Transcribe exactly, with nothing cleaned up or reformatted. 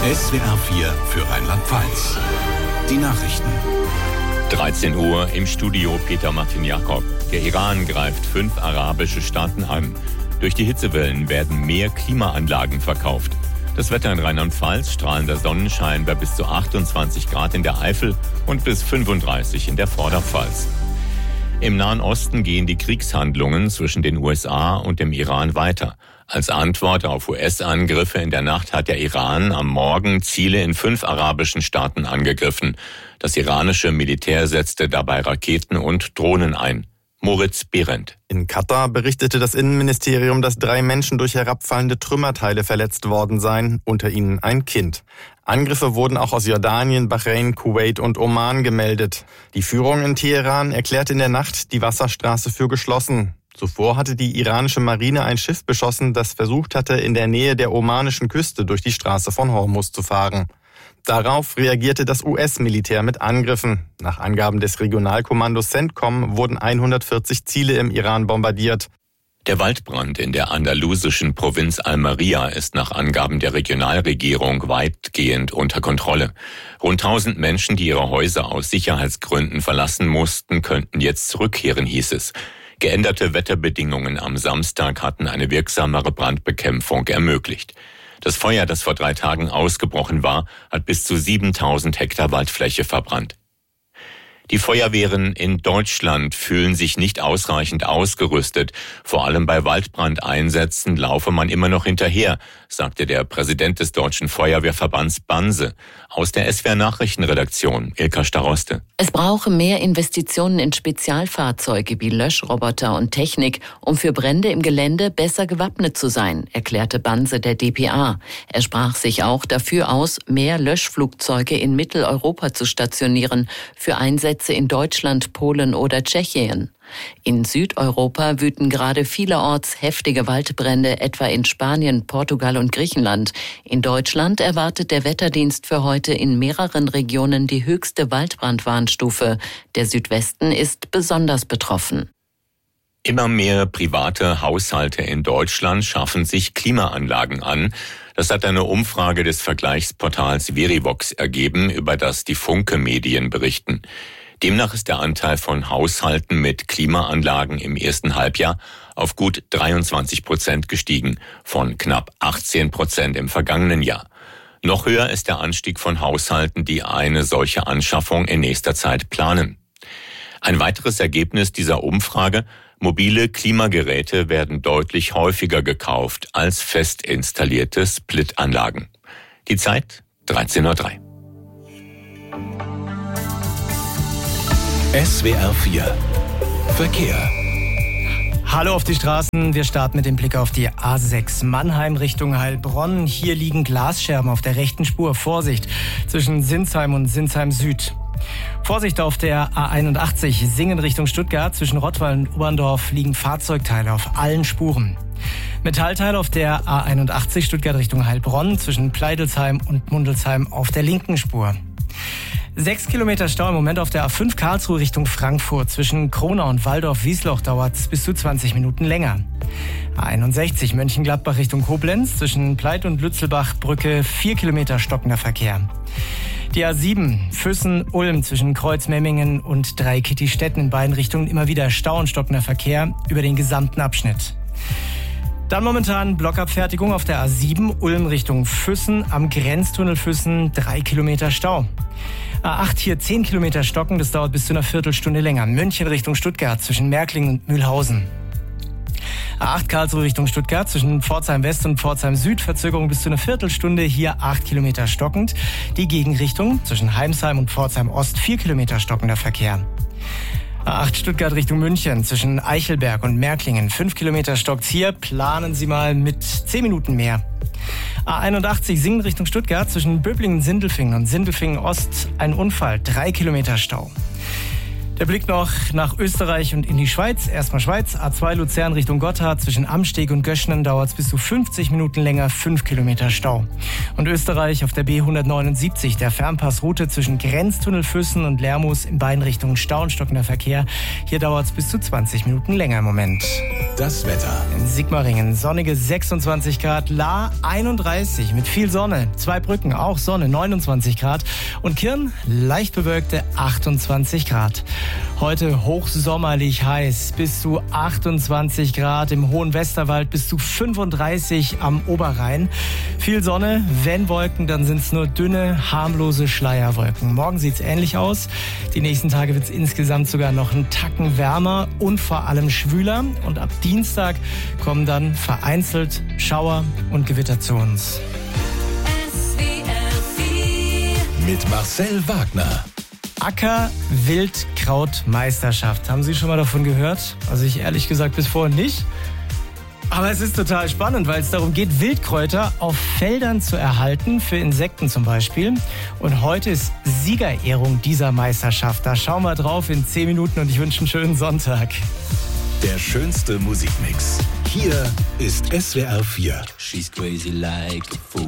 S W R vier für Rheinland-Pfalz. Die Nachrichten. dreizehn Uhr im Studio Peter Martin Jakob. Der Iran greift fünf arabische Staaten an. Durch die Hitzewellen werden mehr Klimaanlagen verkauft. Das Wetter in Rheinland-Pfalz, strahlender Sonnenschein bei bis zu achtundzwanzig Grad in der Eifel und bis fünfunddreißig in der Vorderpfalz. Im Nahen Osten gehen die Kriegshandlungen zwischen den U S A und dem Iran weiter. Als Antwort auf U S-Angriffe in der Nacht hat der Iran am Morgen Ziele in fünf arabischen Staaten angegriffen. Das iranische Militär setzte dabei Raketen und Drohnen ein. Moritz Behrendt. In Katar berichtete das Innenministerium, dass drei Menschen durch herabfallende Trümmerteile verletzt worden seien, unter ihnen ein Kind. Angriffe wurden auch aus Jordanien, Bahrain, Kuwait und Oman gemeldet. Die Führung in Teheran erklärte in der Nacht die Wasserstraße für geschlossen. Zuvor hatte die iranische Marine ein Schiff beschossen, das versucht hatte, in der Nähe der omanischen Küste durch die Straße von Hormuz zu fahren. Darauf reagierte das U S-Militär mit Angriffen. Nach Angaben des Regionalkommandos CENTCOM wurden hundertvierzig Ziele im Iran bombardiert. Der Waldbrand in der andalusischen Provinz Almería ist nach Angaben der Regionalregierung weitgehend unter Kontrolle. Rund tausend Menschen, die ihre Häuser aus Sicherheitsgründen verlassen mussten, könnten jetzt zurückkehren, hieß es. Geänderte Wetterbedingungen am Samstag hatten eine wirksamere Brandbekämpfung ermöglicht. Das Feuer, das vor drei Tagen ausgebrochen war, hat bis zu siebentausend Hektar Waldfläche verbrannt. Die Feuerwehren in Deutschland fühlen sich nicht ausreichend ausgerüstet. Vor allem bei Waldbrandeinsätzen laufe man immer noch hinterher, sagte der Präsident des Deutschen Feuerwehrverbands Banse. Aus der S W R-Nachrichtenredaktion, Ilka Staroste. Es brauche mehr Investitionen in Spezialfahrzeuge wie Löschroboter und Technik, um für Brände im Gelände besser gewappnet zu sein, erklärte Banse der D P A. Er sprach sich auch dafür aus, mehr Löschflugzeuge in Mitteleuropa zu stationieren, für Einsätze in Deutschland, Polen oder Tschechien. In Südeuropa wüten gerade vielerorts heftige Waldbrände, etwa in Spanien, Portugal und Griechenland. In Deutschland erwartet der Wetterdienst für heute in mehreren Regionen die höchste Waldbrandwarnstufe. Der Südwesten ist besonders betroffen. Immer mehr private Haushalte in Deutschland schaffen sich Klimaanlagen an. Das hat eine Umfrage des Vergleichsportals Verivox ergeben, über das die Funke-Medien berichten. Demnach ist der Anteil von Haushalten mit Klimaanlagen im ersten Halbjahr auf gut dreiundzwanzig Prozent gestiegen, von knapp achtzehn Prozent im vergangenen Jahr. Noch höher ist der Anstieg von Haushalten, die eine solche Anschaffung in nächster Zeit planen. Ein weiteres Ergebnis dieser Umfrage: Mobile Klimageräte werden deutlich häufiger gekauft als fest installierte Splitanlagen. Die Zeit dreizehn Uhr drei. S W R vier Verkehr. Hallo auf die Straßen. Wir starten mit dem Blick auf die A sechs Mannheim Richtung Heilbronn. Hier liegen Glasscherben auf der rechten Spur. Vorsicht zwischen Sinsheim und Sinsheim Süd. Vorsicht auf der A einundachtzig Singen Richtung Stuttgart. Zwischen Rottweil und Oberndorf liegen Fahrzeugteile auf allen Spuren. Metallteil auf der A einundachtzig Stuttgart Richtung Heilbronn. Zwischen Pleidelsheim und Mundelsheim auf der linken Spur. Sechs Kilometer Stau im Moment auf der A fünf Karlsruhe Richtung Frankfurt. Zwischen Kronau und Waldorf-Wiesloch dauert es bis zu zwanzig Minuten länger. A einundsechzig Mönchengladbach Richtung Koblenz. Zwischen Pleit und Lützelbach-Brücke vier Kilometer stockender Verkehr. Die A sieben Füssen-Ulm zwischen Kreuz-Memmingen und Dreikitty-Stetten in beiden Richtungen immer wieder Stau und stockender Verkehr über den gesamten Abschnitt. Dann momentan Blockabfertigung auf der A sieben Ulm Richtung Füssen, am Grenztunnel Füssen drei Kilometer Stau. A acht hier zehn Kilometer stocken, das dauert bis zu einer Viertelstunde länger. München Richtung Stuttgart zwischen Märklingen und Mühlhausen. A acht Karlsruhe Richtung Stuttgart zwischen Pforzheim West und Pforzheim Süd, Verzögerung bis zu einer Viertelstunde, hier acht Kilometer stockend. Die Gegenrichtung zwischen Heimsheim und Pforzheim Ost vier Kilometer stockender Verkehr. A acht Stuttgart Richtung München zwischen Eichelberg und Märklingen fünf Kilometer stockt. Hier planen Sie mal mit zehn Minuten mehr. A einundachtzig Singen Richtung Stuttgart zwischen Böblingen-Sindelfingen und Sindelfingen Ost ein Unfall, drei Kilometer Stau. Der Blick noch nach Österreich und in die Schweiz. Erstmal Schweiz, A zwei Luzern Richtung Gotthard. Zwischen Amsteg und Göschenen dauert es bis zu fünfzig Minuten länger, fünf Kilometer Stau. Und Österreich auf der B hundertneunundsiebzig, der Fernpassroute zwischen Grenztunnel Füssen und Lermoos, in beiden Richtungen Stau und stockender Verkehr. Hier dauert es bis zu zwanzig Minuten länger im Moment. Das Wetter. In Sigmaringen sonnige sechsundzwanzig Grad, Lahr einunddreißig mit viel Sonne. Zweibrücken auch Sonne, neunundzwanzig Grad. Und Kirn leicht bewölkte achtundzwanzig Grad. Heute hochsommerlich heiß, bis zu achtundzwanzig Grad im hohen Westerwald, bis zu fünfunddreißig am Oberrhein. Viel Sonne, wenn Wolken, dann sind es nur dünne, harmlose Schleierwolken. Morgen sieht es ähnlich aus. Die nächsten Tage wird es insgesamt sogar noch einen Tacken wärmer und vor allem schwüler. Und ab Dienstag kommen dann vereinzelt Schauer und Gewitter zu uns. Mit Marcel Wagner. Acker-Wildkraut-Meisterschaft. Haben Sie schon mal davon gehört? Also ich ehrlich gesagt bis vorhin nicht. Aber es ist total spannend, weil es darum geht, Wildkräuter auf Feldern zu erhalten, für Insekten zum Beispiel. Und heute ist Siegerehrung dieser Meisterschaft. Da schauen wir drauf in zehn Minuten und ich wünsche einen schönen Sonntag. Der schönste Musikmix. Hier ist S W R vier. She's crazy like a fool.